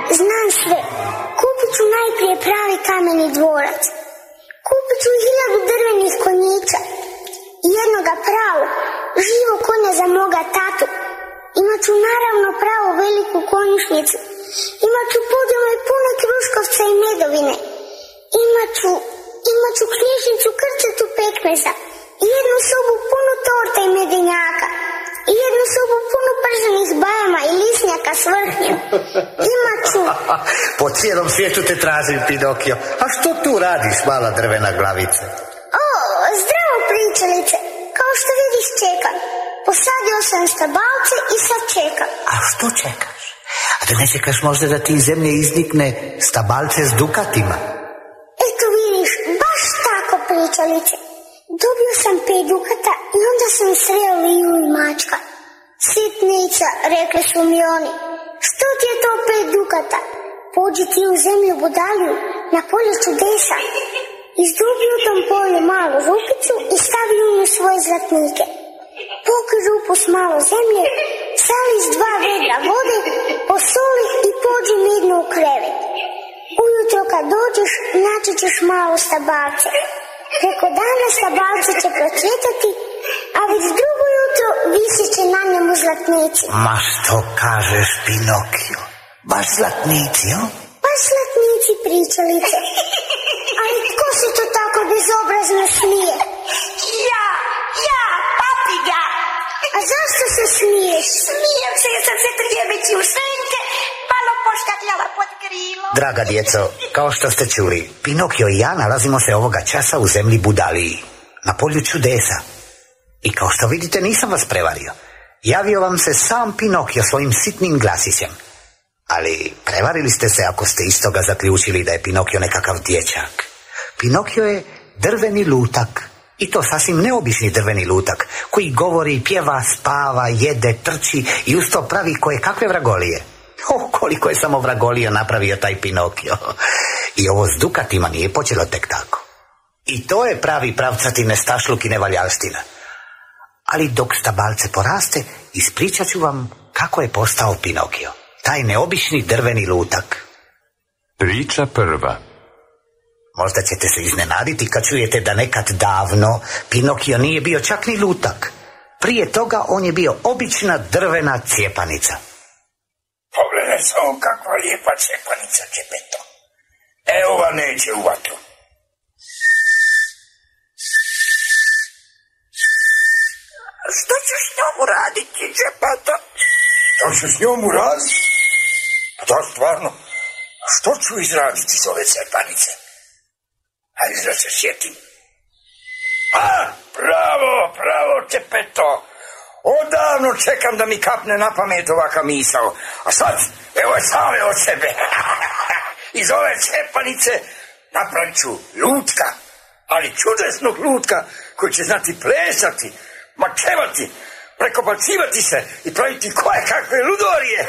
znam sve. Kupit ću najprije pravi kameni dvorac. Kupit ću 1000 drvenih konjića i jednoga pravog, živog konja za moga tatu. Imat ću naravno pravu veliku konjušnicu. Imat ću podjele pune kruškovca i medovine. Imat ću knjižnicu krcetu pekmeza i jednu sobu punu torta i medenjaka. I jednu sobu punu prženih bajama i lisnjaka s vrhnjem. Imat ću... Po cijelom svijetu te tražim, Pinokio. A što tu radiš, mala drvena glavice? Zdravo, pričalice. Kao što vidiš, čekam. Posadio sam stabalce i sad čekam. A što čekaš? A da ne čekaš možda da ti iz zemlje iznikne stabalce s dukatima? Eto vidiš, baš tako, pričalice. Dobio sam 5 dukata i onda sam sreo Liju i mačka. Sitnica, rekli su mi oni. Što ti je to 5 dukata? Pođi ti u zemlju Budaliju, na polje čudesa. Izdubi u tom polju malu rupicu i stavi u nju svoje zlatnike. Pokrij rupu s malo zemlje, sali s 2 vedra vode, posoli i pođi mirno u krevet. Ujutro kad dođeš, naći ćeš malo stabalce. Preko dana stabalce će procvjetati, a već drugo jutro visit će na njemu zlatnici. Ma što kažeš, Pinokio? Baš zlatnici, jo? Baš zlatnici, pričalice. Ali tko se to tako bezobrazno smije? Ja, papiga. A zašto se smiješ? Smijem se jer sam se trijebeći u senke, malo poškakljala pod krilo. Draga djeco, kao što ste čuli, Pinokio i ja nalazimo se ovoga časa u zemlji Budaliji, na polju čudesa. I kao što vidite, nisam vas prevario. Javio vam se sam Pinokio svojim sitnim glasićem. Ali prevarili ste se ako ste iz toga zaključili da je Pinokio nekakav dječak. Pinokio je drveni lutak. I to sasvim neobični drveni lutak, koji govori, pjeva, spava, jede, trči i uz to pravi koje kakve vragolije. Koliko je samo vragolija napravio taj Pinokio. I ovo s dukatima nije počelo tek tako. I to je pravi pravcati nestašluk i nevaljalština. Ali dok stabalce poraste, ispričat ću vam kako je postao Pinokio, taj neobični drveni lutak. Priča prva. Možda ćete se iznenaditi kad čujete da nekad davno Pinokio nije bio čak ni lutak. Prije toga on je bio obična drvena cijepanica. Pogledaj samo kakva lijepa cijepanica, Čepeto. Evo ga neće u vatru. Što ćeš s njom uraditi, Čepeto? Što ću s njom uraditi? Da, stvarno. Što ću izraditi iz ove cijepanice? Hajde da se sjetim. Bravo, Čepeto. Odavno čekam da mi kapne na pamet ovaka misao. A sad, evo je same od sebe. Iz ove cijepanice napravit ću lutka. Ali čudesnog lutka koji će znati plesati, mačevati, prekopacivati se i praviti koje kakve ludorije.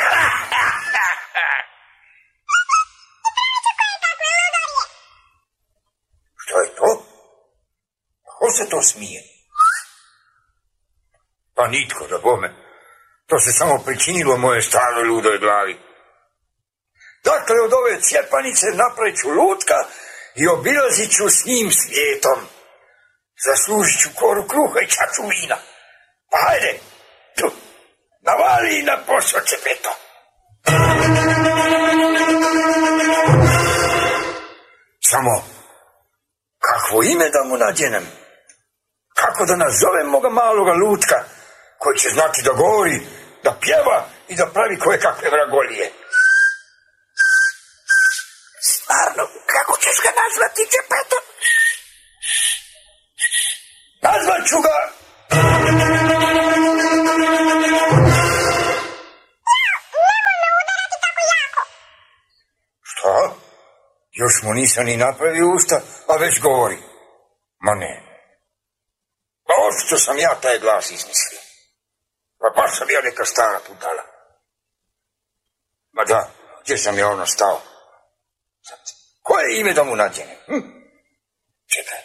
Što je to? Ko se to smije? Pa nitko, da bome. To se samo pričinilo moje staroj ludoj glavi. Dakle, od ove cijepanice napravit ću lutka i obilazit ću s njim svijetom. Zaslužit ću koru kruha i čaču vina. Pa hajde, tu, navali na posao, Čepeto. Samo, kakvo ime da mu nadjenem? Kako da nazovem moga maloga lutka, koji će znati da govori, da pjeva i da pravi koje kakve vragolije? Stvarno, kako ćeš ga nazvati, Čepeto? Nazvat ću ga... Šta? Još mu nisam ni napravio usta, a već govori. Ma ne. Pa očito sam ja taj glas izmislio. Pa baš sam ja neka stara budala. Ma da, gdje sam ja ono stao? Koje ime da mu nadjenem? Čekaj.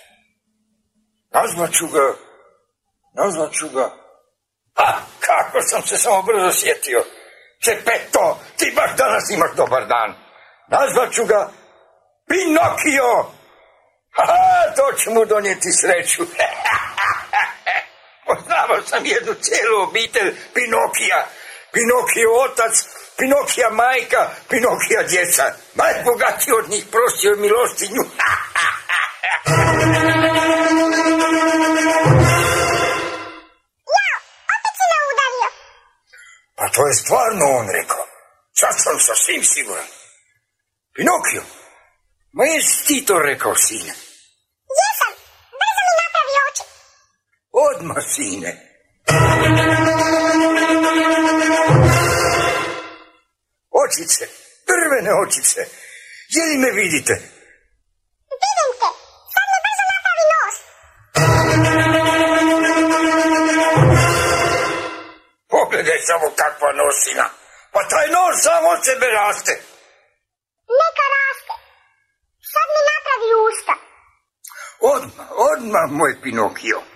Nazvat ću ga. A, kako sam se samo brzo sjetio. Čepeto, ti baš da danas imaš dobar dan. Nazvat ću ga Pinokio. To će mu donijeti sreću. Poznavao sam jednu cijelu obitelj Pinokija. Pinokio otac, Pinokija majka, Pinokija djeca. Najbogatiji od njih prosio milostinju. Opet si me udario. Pa to je stvarno on rekao. Sad sam sasvim siguran. Pinokio, ma jesi ti to rekao, sine? Jesam, brzo mi napravi oči. Odmah, sine. Očice, drvene očice. Je li me vidite? Vidim te, sad mi brzo napravi nos. Pogledaj samo kakva nosina. Pa taj nos sam od sebe raste. Neka raste. Sad mi napravi usta. Odmah, moj Pinokio.